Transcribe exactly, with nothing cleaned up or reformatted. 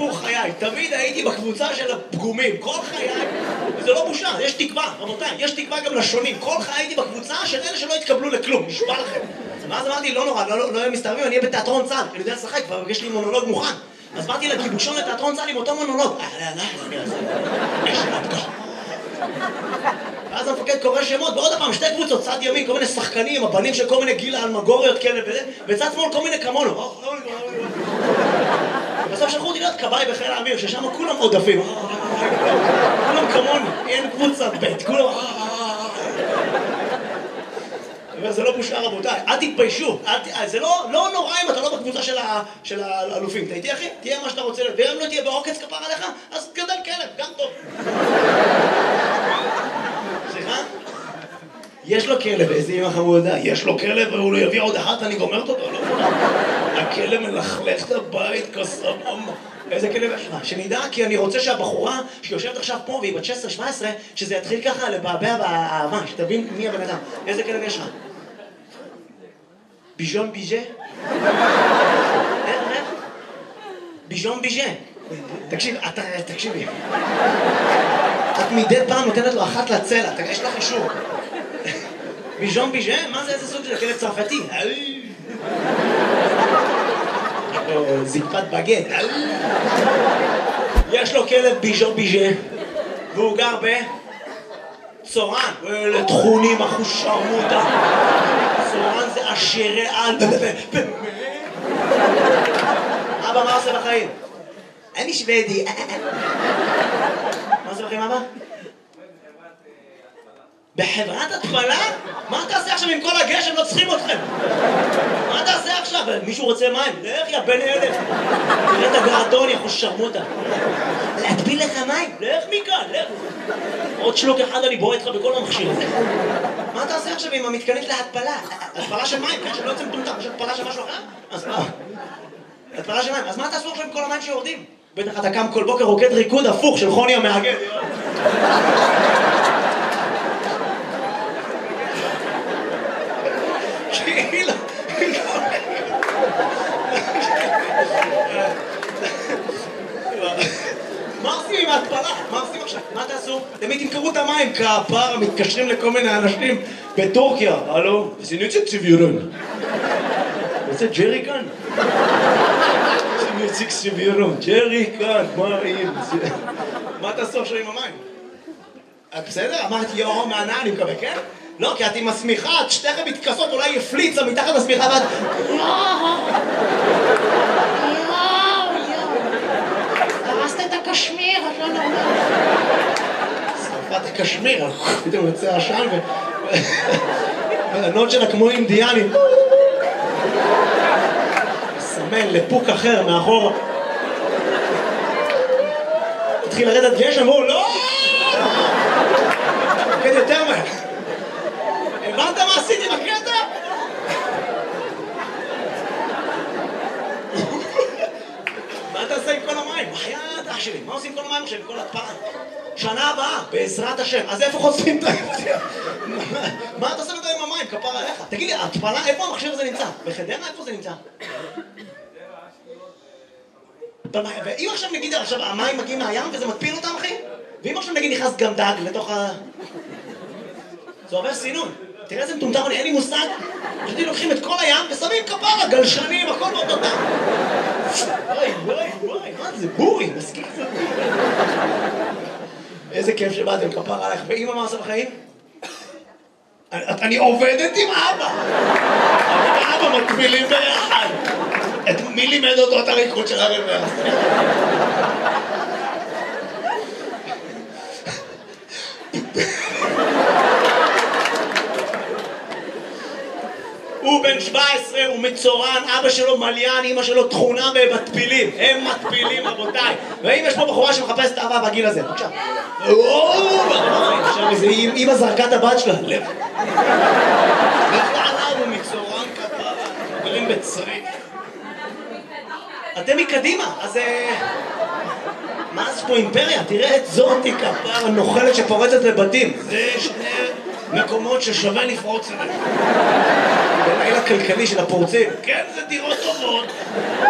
סיפור חיי, תמיד הייתי בקבוצה של הפגומים, כל חיי, וזה לא בושה, יש תקווה, רבותיי, יש תקווה גם לשונים, כל חיי הייתי בקבוצה של אלה שלא התקבלו לכלום, נשבע לכם. ואז אמרתי, לא נורא, לא יהיה מסתרבים, אני אהיה בתיאטרון צה"ל, אני יודע לשחק, כבר יש לי מונולוג מוכן. אז באתי לגיבושון לתיאטרון צה"ל עם אותו מונולוג. ואז המפקד קורא שמות, ועוד הפעם, שתי קבוצות, צד ימין, כל מיני שחקנים, הבנים של כל מיני גילה אלמגוריות כאלה וזה, וצד שמאל כל מיני כמונו. בסוף שלחו אותי להיות כבאי בחיל האוויר, ששם כולם עודפים. כולם כמונו, אין קבוצת בית, כולם... זה לא בושה רבותיי, אל תתביישו, זה לא נורא אם אתה לא בקבוצה של האלופים, אתה איתי אחי? תהיה מה שאתה רוצה, ואם לא תהיה בעוקץ כפר עליך, אז גדל כלב, גם טוב. סליחה? יש לו כלב, איזה אמא חמודה, יש לו כלב והוא לא יביא עוד אחת, אני גומרת אותו, לא? הכלב מלכלך את הבית כסמום. איזה כלב יש לך? שנדע, כי אני רוצה שהבחורה שיושבת עכשיו פה והיא בת שש עשרה שבע עשרה, שזה יתחיל ככה לבעבע באהבה, שתבין מי הבן אדם. איזה כלב יש לך? ביז'ון ביז'ה? איך, איך? ביז'ון ביז'ה. תקשיב, אתה, תקשיבי. את מדי פעם נותנת לו אחת לצלע, יש לך אישור. ביז'ון ביז'ה? מה זה, איזה סוג של כלב צרפתי? זקפת בגט. יש לו כלב ביז'ון ביז'ה, והוא גר בצורן. ואלה תכונים אחוש שרמוטה. צורן זה עשירי על. אבא, מה עושה בחיים? אני שוודי. מה עושה בחיים, אבא? בחברת התפלה? מה תעשה עכשיו עם כל הגשם? לא צריכים אתכם. מה תעשה עכשיו? מישהו רוצה מים? לך יא בן אלף. תראה את הגרדון, יא חוש שרמוטה. להטביל לך מים? לך מכאן, לך. עוד שלוק אחד אני בורא איתך בכל המכשיר הזה. מה תעשה עכשיו עם המתקנים של ההתפלה? התפלה של מים, כן? שלא יוצא מטומטם. יש התפלה של משהו אחר? אז מה? התפלה של מים. אז מה תעשו עכשיו עם כל המים שיורדים? בטח אתה קם כל בוקר רוקד ריקוד הפוך של חוני המאגד. מה עושים עם ההתפלה? מה עושים עכשיו? מה תעשו? תמיד תמכרו את המים כפר, מתקשרים לכל מיני אנשים בטורקיה. הלו? זה נוצא ציבירון. זה ג'רי כאן? זה נוצא ציבירון. ג'רי כאן, מה רעים? מה תעשו עכשיו עם המים? בסדר? אמרתי יאו מענה, אני מקווה, כן? לא, כי את עם הסמיכה, את שתיכם מתכסות, אולי יפליצה מתחת הסמיכה ואת... יואו! יואו! יואו! הרסת את הקשמיר, את לא נורמלית. שרפת הקשמיר, פתאום יוצא עשן ו... הנוד שלה כמו אינדיאנים. סמן לפוק אחר מאחור. התחיל לרדת גשם, והוא לא! תקד יותר מהר. הבנת מה עשיתי בקטע? מה אתה עושה עם כל המים? בחייאת אח שלי, מה עושים עם כל המים עכשיו, עם כל התפלה? שנה הבאה, בעזרת השם. אז איפה חושפים את ההפתיע? מה אתה עושה לזה עם המים? כפר עליך. תגיד לי, התפלה, איפה המכשיר הזה נמצא? בחדרה, איפה זה נמצא? ואם עכשיו נגיד, עכשיו המים מגיעים מהים וזה מטפיל אותם, אחי? ואם עכשיו נגיד נכנס גם דג לתוך ה... זה עובר סינון. תראה איזה מטומטם, אין לי מושג. פשוט לוקחים את כל הים ושמים כפרה, גלשנים, הכל באותו דם. וואי, וואי, וואי, מה זה? בורי, מסכים את זה. איזה כיף שבאתם, כפרה עליך. ואמא מה עושה בחיים? אני עובדת עם אבא. אני ואבא מקבילים ביחד. מי לימד אותו את הריקוד של הרבר? הוא בן שבע עשרה, הוא מצורן, אבא שלו מליין, אמא שלו תכונה במטפילים. הם מטפילים, רבותיי. ואם יש פה בחורה שמחפשת אהבה בגיל הזה, בבקשה. עכשיו איזה אמא זרקה את הבת שלה. לב. עליו הוא מצורן כפרה, גרים בצריף. אתם מקדימה, אז... מה זה פה אימפריה? תראה את זאתי כפרה נוחלת שפורצת לבתים. זה שני מקומות ששווה לפרוץ אליהם. בלילה כלכלי של הפורצים. כן, זה דירות טובות.